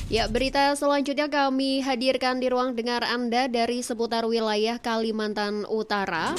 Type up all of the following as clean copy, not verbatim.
Ya, berita selanjutnya kami hadirkan di ruang dengar Anda dari seputar wilayah Kalimantan Utara.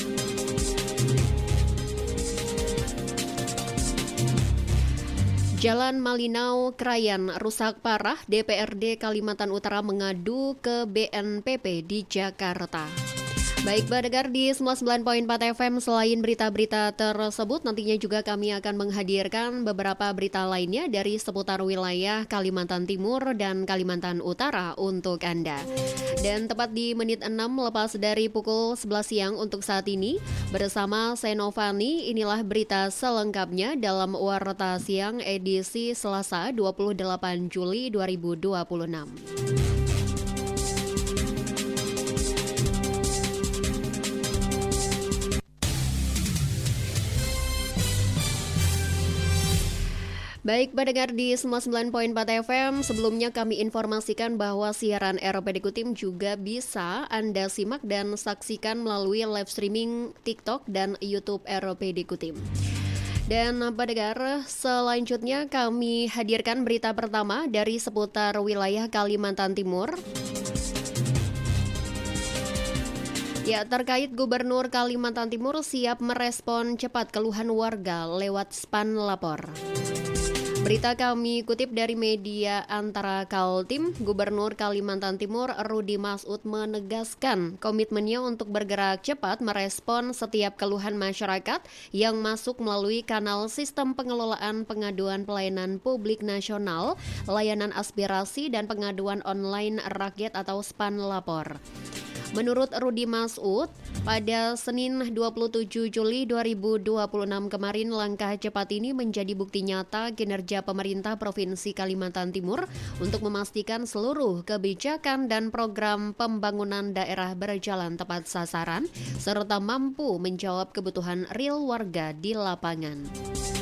Jalan Malinau Krayan rusak parah, DPRD Kalimantan Utara mengadu ke BNPB di Jakarta. Baik, pendengar di 99.4 FM, selain berita-berita tersebut, nantinya juga kami akan menghadirkan beberapa berita lainnya dari seputar wilayah Kalimantan Timur dan Kalimantan Utara untuk Anda. Dan tepat di menit 6 lepas dari pukul 11 siang untuk saat ini, bersama Senovani, inilah berita selengkapnya dalam Warta Siang edisi Selasa 28 Juli 2026. Baik, pendengar di 99.4 FM, sebelumnya kami informasikan bahwa siaran RPD Kutim juga bisa Anda simak dan saksikan melalui live streaming TikTok dan YouTube RPD Kutim. Dan pendengar, selanjutnya kami hadirkan berita pertama dari seputar wilayah Kalimantan Timur. Ya, terkait Gubernur Kalimantan Timur siap merespon cepat keluhan warga lewat Span Lapor. Berita kami kutip dari media Antara Kaltim, Gubernur Kalimantan Timur Rudy Masud menegaskan komitmennya untuk bergerak cepat merespon setiap keluhan masyarakat yang masuk melalui kanal sistem pengelolaan pengaduan pelayanan publik nasional, layanan aspirasi dan pengaduan online rakyat atau Span Lapor. Menurut Rudy Masud, pada Senin 27 Juli 2026 kemarin, langkah cepat ini menjadi bukti nyata kinerja pemerintah Provinsi Kalimantan Timur untuk memastikan seluruh kebijakan dan program pembangunan daerah berjalan tepat sasaran serta mampu menjawab kebutuhan real warga di lapangan.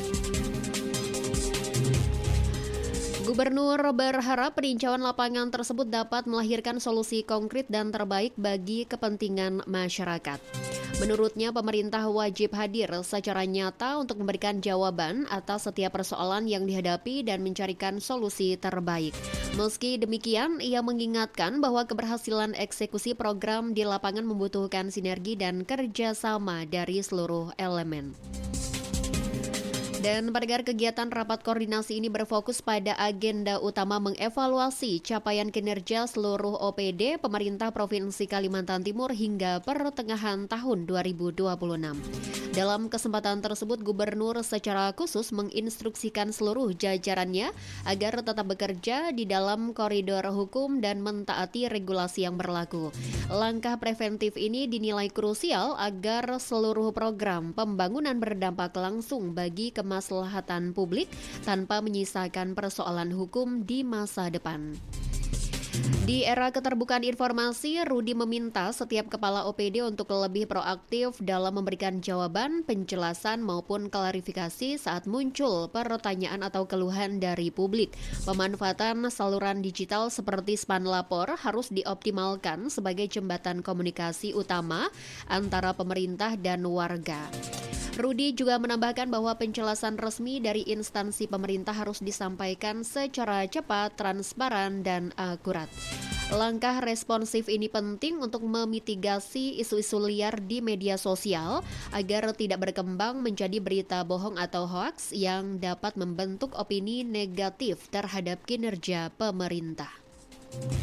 Gubernur berharap peninjauan lapangan tersebut dapat melahirkan solusi konkret dan terbaik bagi kepentingan masyarakat. Menurutnya, pemerintah wajib hadir secara nyata untuk memberikan jawaban atas setiap persoalan yang dihadapi dan mencarikan solusi terbaik. Meski demikian, ia mengingatkan bahwa keberhasilan eksekusi program di lapangan membutuhkan sinergi dan kerjasama dari seluruh elemen. Dan pendengar, kegiatan rapat koordinasi ini berfokus pada agenda utama mengevaluasi capaian kinerja seluruh OPD pemerintah Provinsi Kalimantan Timur hingga pertengahan tahun 2026. Dalam kesempatan tersebut, Gubernur secara khusus menginstruksikan seluruh jajarannya agar tetap bekerja di dalam koridor hukum dan mentaati regulasi yang berlaku. Langkah preventif ini dinilai krusial agar seluruh program pembangunan berdampak langsung bagi kemaslahatan publik tanpa menyisakan persoalan hukum di masa depan. Di era keterbukaan informasi, Rudy meminta setiap kepala OPD untuk lebih proaktif dalam memberikan jawaban, penjelasan maupun klarifikasi saat muncul pertanyaan atau keluhan dari publik. Pemanfaatan saluran digital seperti Span Lapor harus dioptimalkan sebagai jembatan komunikasi utama antara pemerintah dan warga. Rudy juga menambahkan bahwa penjelasan resmi dari instansi pemerintah harus disampaikan secara cepat, transparan, dan akurat. Langkah responsif ini penting untuk memitigasi isu-isu liar di media sosial agar tidak berkembang menjadi berita bohong atau hoaks yang dapat membentuk opini negatif terhadap kinerja pemerintah.